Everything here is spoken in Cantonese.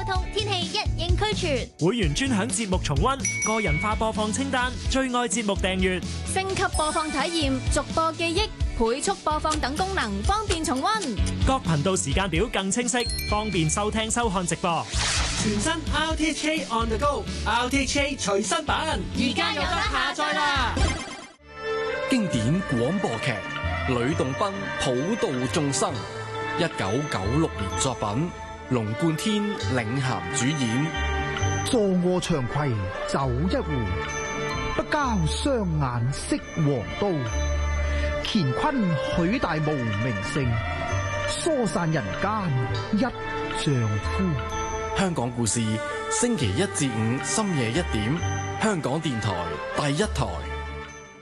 通，天氣一應俱全。 會員專享節目重溫、個人化播放清單、最愛節目訂閱、 升級播放體驗、逐播記憶、倍速播放等功能，方便重溫。 各頻道時間表更清晰，方便收聽收看直播。 全新 RTHK On The Go，RTHK 隨身版， 而家有得下載啦！ 經典廣播劇《呂洞賓普度眾生》，1996年作品，龍貫天領銜主演。 坐臥長葵酒一壺，不交雙眼色黃刀。乾坤許大無名姓，疏散人間一丈夫。 香港故事，星期一至五深夜1點，香港電台第一台。